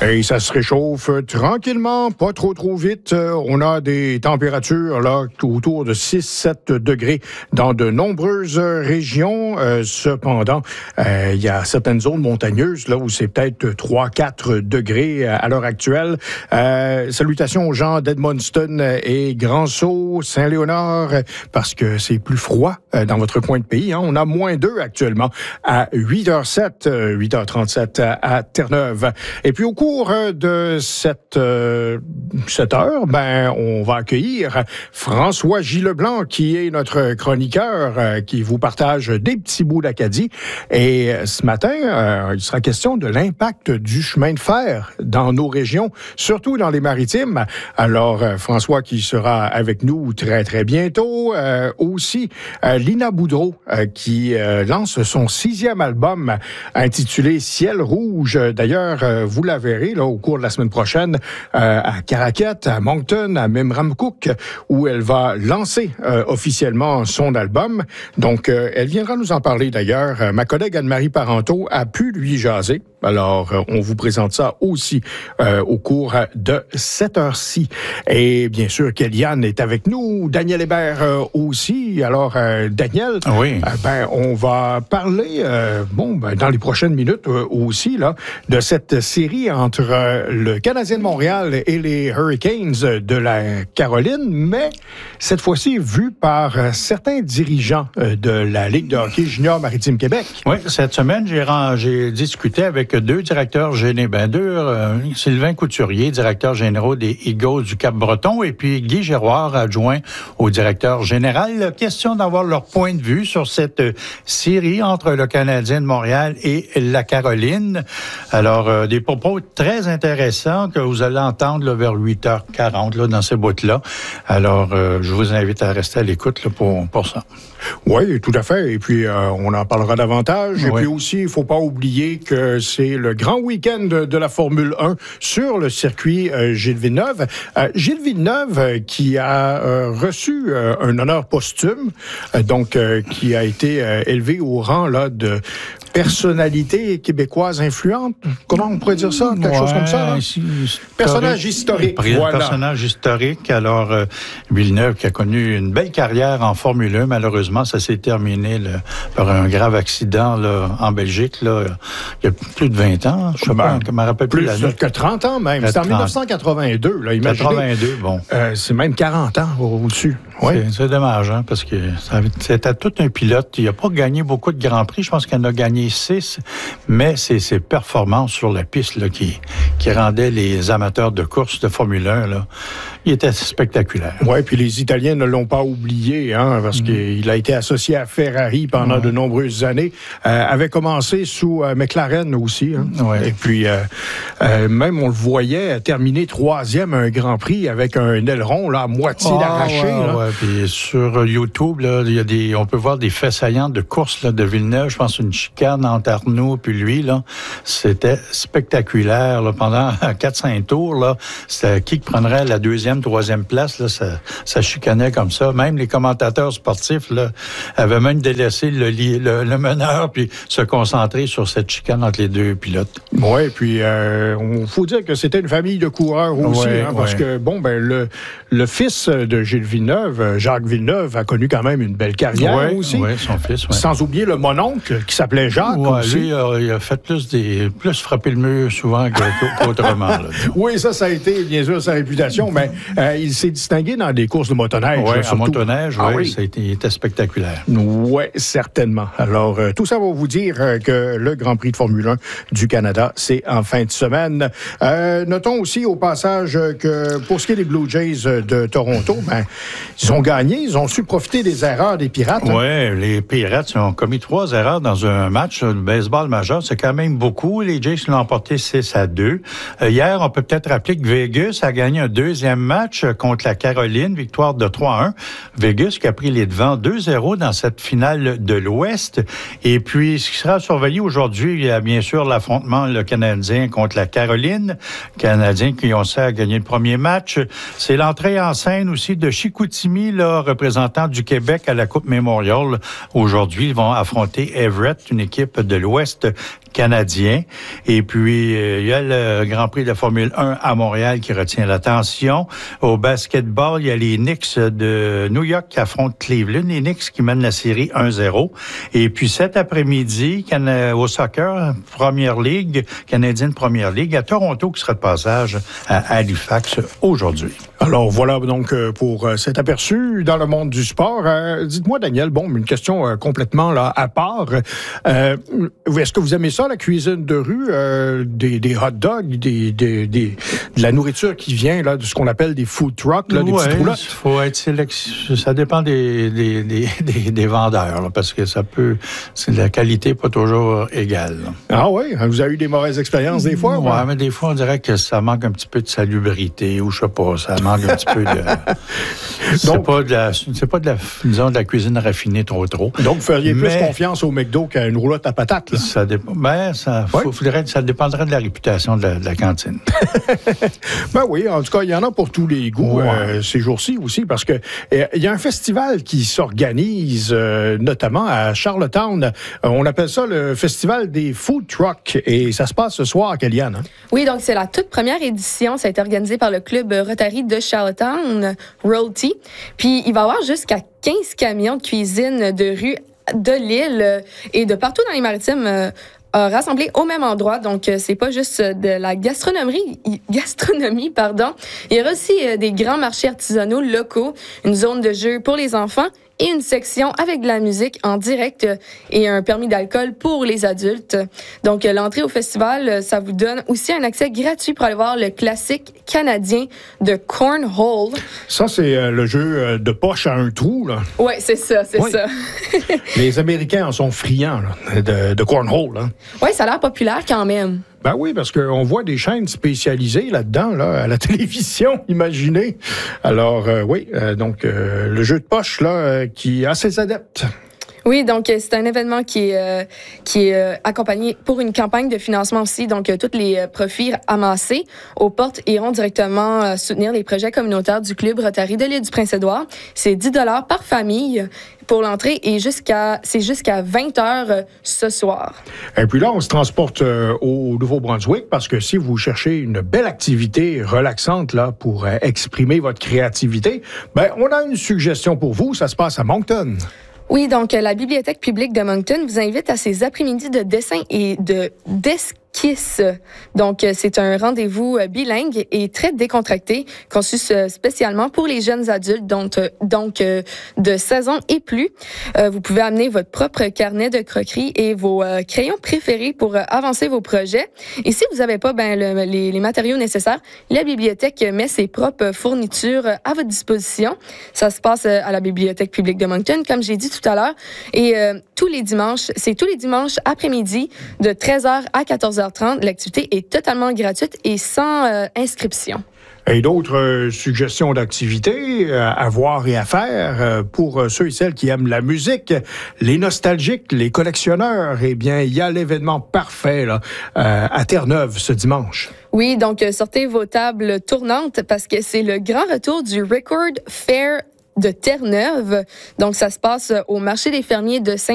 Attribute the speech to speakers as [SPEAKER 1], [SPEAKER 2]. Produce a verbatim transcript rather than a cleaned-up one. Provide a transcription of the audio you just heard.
[SPEAKER 1] Et ça se réchauffe tranquillement, pas trop trop vite. On a des températures là autour de six sept degrés dans de nombreuses régions. Euh, cependant, euh, il y a certaines zones montagneuses là où c'est peut-être trois quatre degrés à l'heure actuelle. Euh, salutations aux gens d'Edmundston et Grand-Sault, Saint-Léonard, parce que c'est plus froid dans votre coin de pays. Hein. On a moins deux actuellement à huit heures sept, huit heures trente-sept à Terre-Neuve. Et puis au cours de cette, euh, cette heure, ben, on va accueillir François Gilleblanc, qui est notre chroniqueur, euh, qui vous partage des petits bouts d'Acadie. Et ce matin, euh, il sera question de l'impact du chemin de fer dans nos régions, surtout dans les maritimes. Alors, euh, François qui sera avec nous très, très bientôt. Euh, aussi, euh, Lina Boudreau, euh, qui euh, lance son sixième album intitulé Ciel rouge. D'ailleurs, euh, vous la verrez là, au cours de la semaine prochaine euh, à Caraquette, à Moncton, à Memramcook, où elle va lancer euh, officiellement son album. Donc, euh, elle viendra nous en parler d'ailleurs. Euh, ma collègue Anne-Marie Parenteau a pu lui jaser. Alors, euh, on vous présente ça aussi euh, au cours de cette heure-ci. Et bien sûr, Kellyanne est avec nous, Daniel Hébert euh, aussi. Alors, euh, Daniel,
[SPEAKER 2] oui.
[SPEAKER 1] euh, ben, on va parler, euh, bon, ben, dans les prochaines minutes euh, aussi, là, de cette série entre euh, le Canadien de Montréal et les Hurricanes de la Caroline, mais cette fois-ci vue par euh, certains dirigeants euh, de la Ligue de hockey junior Maritime Québec.
[SPEAKER 2] Oui, cette semaine, j'ai, j'ai discuté avec deux directeurs généraux, ben deux, euh, Sylvain Couturier, directeur général des Eagles du Cap-Breton, et puis Guy Giroir, adjoint au directeur général. Question d'avoir leur point de vue sur cette série entre le Canadien de Montréal et la Caroline. Alors, euh, des propos très intéressants que vous allez entendre là, vers huit heures quarante là, dans ces bouts-là. Alors, euh, je vous invite à rester à l'écoute là, pour, pour ça.
[SPEAKER 1] Oui, tout à fait. Et puis, euh, on en parlera davantage.
[SPEAKER 2] Oui.
[SPEAKER 1] Et puis aussi, il ne faut pas oublier que c'est le grand week-end de, de la Formule un sur le circuit euh, Gilles Villeneuve. Euh, Gilles Villeneuve euh, qui a euh, reçu euh, un honneur posthume, euh, donc euh, qui a été euh, élevé au rang là, de personnalité québécoise influente. Comment on pourrait dire ça? Quelque
[SPEAKER 2] ouais,
[SPEAKER 1] chose comme ça?
[SPEAKER 2] Ici,
[SPEAKER 1] personnage historique.
[SPEAKER 2] historique
[SPEAKER 1] Voilà.
[SPEAKER 2] Personnage historique. Alors, euh, Villeneuve qui a connu une belle carrière en Formule un, malheureusement, ça s'est terminé là, par un grave accident là, en Belgique, là, il y a plus de vingt ans. Je ne ben, me rappelle plus, plus
[SPEAKER 1] l'année. Que trente ans même. C'était en dix-neuf cent quatre-vingt-deux. Là, imaginez.
[SPEAKER 2] quatre-vingt-deux, bon.
[SPEAKER 1] Euh, c'est même quarante ans au-dessus. Oui.
[SPEAKER 2] C'est, c'est dommage, hein, parce que ça, c'était tout un pilote. Il n'a pas gagné beaucoup de Grands Prix. Je pense qu'il en a gagné six, mais c'est ses performances sur la piste là, qui, qui rendaient les amateurs de course de Formule un, là, il était spectaculaire.
[SPEAKER 1] Oui, puis les Italiens ne l'ont pas oublié, hein, parce mmh. qu'il a été associé à Ferrari pendant mmh. de nombreuses années. Euh, avait commencé sous euh, McLaren aussi. Hein.
[SPEAKER 2] Ouais.
[SPEAKER 1] Et puis, euh, euh, même on le voyait terminer troisième un Grand Prix avec un aileron là, à moitié oh, arraché.
[SPEAKER 2] Ouais,
[SPEAKER 1] là.
[SPEAKER 2] Ouais. Puis sur YouTube, là, il y a des, on peut voir des faits saillants de course là, de Villeneuve. Je pense une chicane entre Arnaud puis lui. Là, c'était spectaculaire. Là, pendant quatre cinq tours, là, c'était qui prendrait la deuxième, troisième place. Là, ça, ça chicanait comme ça. Même les commentateurs sportifs là, avaient même délaissé le, le, le meneur puis se concentrer sur cette chicane entre les deux pilotes.
[SPEAKER 1] Oui, puis euh, on faut dire que c'était une famille de coureurs aussi, ouais, hein, parce ouais. que bon, ben le, le fils de Gilles Villeneuve, Jacques Villeneuve, a connu quand même une belle carrière
[SPEAKER 2] ouais,
[SPEAKER 1] aussi.
[SPEAKER 2] Oui, son fils. Ouais.
[SPEAKER 1] Sans oublier le mononcle qui s'appelait Jacques.
[SPEAKER 2] Ouais,
[SPEAKER 1] aussi.
[SPEAKER 2] Lui, euh, il a fait plus des plus frapper le mur souvent qu'autrement. Là.
[SPEAKER 1] Oui, ça, ça a été bien sûr sa réputation, mais euh, il s'est distingué dans des courses de motoneige.
[SPEAKER 2] Oui,
[SPEAKER 1] en
[SPEAKER 2] motoneige,
[SPEAKER 1] ah,
[SPEAKER 2] ouais,
[SPEAKER 1] oui,
[SPEAKER 2] ça a été, il était spectaculaire.
[SPEAKER 1] Oui, certainement. Alors, euh, tout ça va vous dire euh, que le Grand Prix de Formule un du Canada, c'est en fin de semaine. Euh, notons aussi au passage que pour ce qui est des Blue Jays de Toronto, ben, ils ont gagné, ils ont su profiter des erreurs des Pirates. Hein?
[SPEAKER 2] Oui, les Pirates ont commis trois erreurs dans un match de baseball majeur. C'est quand même beaucoup. Les Jays l'ont emporté six à deux. Euh, hier, on peut peut-être rappeler que Vegas a gagné un deuxième match contre la Caroline, victoire de trois à un. Vegas qui a pris les devants deux zéro dans cette finale de l'Ouest. Et puis, ce qui sera surveillé aujourd'hui, il y a bien sûr l'affrontement le Canadien contre la Caroline. Canadiens qui ont ça à gagner le premier match. C'est l'entrée en scène aussi de Chicoutimi, là, représentant du Québec à la Coupe Memorial. Aujourd'hui, ils vont affronter Everett, une équipe de l'Ouest canadien. Et puis, euh, il y a le Grand Prix de la Formule un à Montréal qui retient l'attention. Au basketball, il y a les Knicks de New York qui affrontent Cleveland. Les Knicks qui mènent la série un zéro. Et puis, cet après-midi, au soccer, Première Ligue, canadienne Première Ligue, à Toronto qui sera de passage à Halifax aujourd'hui.
[SPEAKER 1] Alors, voilà donc pour cet aperçu dans le monde du sport. Euh, dites-moi, Daniel, bon, une question euh, complètement là à part. Euh, est-ce que vous aimez ça, la cuisine de rue, euh, des, des hot dogs, des, des, des, de la nourriture qui vient là, de ce qu'on appelle des food trucks, là, des
[SPEAKER 2] ouais,
[SPEAKER 1] petites roulottes?
[SPEAKER 2] Faut être sélec- ça dépend des, des, des, des, des vendeurs, là, parce que ça peut, c'est la qualité pas toujours égale. Là.
[SPEAKER 1] Ah oui? Vous avez eu des mauvaises expériences des fois?
[SPEAKER 2] Oui, ouais, mais des fois, on dirait que ça manque un petit peu de salubrité, ou je sais pas, ça manque un petit peu de... c'est Donc, pas de la, c'est pas de la, disons, de la cuisine raffinée trop trop.
[SPEAKER 1] Donc, vous feriez
[SPEAKER 2] mais,
[SPEAKER 1] plus confiance au McDo qu'à une roulotte à patates, là?
[SPEAKER 2] Ça dépend, ben, ça, ouais. faut, faudrait, ça dépendrait de la réputation de la, de la cantine.
[SPEAKER 1] Ben oui, en tout cas, il y en a pour tous les goûts
[SPEAKER 2] ouais.
[SPEAKER 1] euh, ces jours-ci aussi, parce que il euh, y a un festival qui s'organise, euh, notamment à Charlottetown. Euh, on appelle ça le Festival des Food Trucks, et ça se passe ce soir à Kellyanne. Hein?
[SPEAKER 3] Oui, donc c'est la toute première édition. Ça a été organisé par le club Rotary de Charlottetown, Royalty. Puis il va y avoir jusqu'à quinze camions de cuisine de rue de l'île et de partout dans les maritimes euh, rassemblés au même endroit. Donc, euh, c'est pas juste de la gastronomie, gastronomie, pardon. Il y aura aussi euh, des grands marchés artisanaux locaux, une zone de jeu pour les enfants et une section avec de la musique en direct et un permis d'alcool pour les adultes. Donc, l'entrée au festival, ça vous donne aussi un accès gratuit pour aller voir le classique canadien de Cornhole.
[SPEAKER 1] Ça, c'est euh, le jeu de poche à un trou, là.
[SPEAKER 3] Oui, c'est ça, c'est oui. ça.
[SPEAKER 1] Les Américains en sont friands, là, de, de Cornhole. Hein.
[SPEAKER 3] Oui, ça a l'air populaire quand même.
[SPEAKER 1] Ben oui, parce qu'on voit des chaînes spécialisées là-dedans, là, à la télévision, imaginez. Alors, euh, oui, euh, donc, euh, le jeu de poche, là, euh, qui a ses adeptes.
[SPEAKER 3] Oui, donc c'est un événement qui est, euh, qui est euh, accompagné pour une campagne de financement aussi. Donc, euh, tous les euh, profits amassés aux portes iront directement euh, soutenir les projets communautaires du Club Rotary de l'île du Prince-Édouard. C'est dix dollars par famille pour l'entrée et jusqu'à c'est jusqu'à vingt heures euh, ce soir.
[SPEAKER 1] Et puis là, on se transporte euh, au Nouveau-Brunswick parce que si vous cherchez une belle activité relaxante là pour euh, exprimer votre créativité, ben on a une suggestion pour vous. Ça se passe à Moncton.
[SPEAKER 3] Oui, donc la Bibliothèque publique de Moncton vous invite à ses après-midi de dessin et de d'esquisse. Donc, c'est un rendez-vous bilingue et très décontracté, conçu spécialement pour les jeunes adultes, donc, donc de seize ans et plus. Vous pouvez amener votre propre carnet de croqueries et vos crayons préférés pour avancer vos projets. Et si vous n'avez pas ben, le, les, les matériaux nécessaires, la bibliothèque met ses propres fournitures à votre disposition. Ça se passe à la Bibliothèque publique de Moncton, comme j'ai dit tout à l'heure. Et euh, tous les dimanches, c'est tous les dimanches après-midi de treize heures à quatorze heures trente. L'activité est totalement gratuite et sans euh, inscription.
[SPEAKER 1] Et d'autres euh, suggestions d'activités euh, à voir et à faire euh, pour euh, ceux et celles qui aiment la musique, les nostalgiques, les collectionneurs, eh bien, il y a l'événement parfait là, euh, à Terre-Neuve ce dimanche.
[SPEAKER 3] Oui, donc euh, sortez vos tables tournantes parce que c'est le grand retour du Record Fair de Terre-Neuve. Donc, ça se passe au marché des fermiers de Saint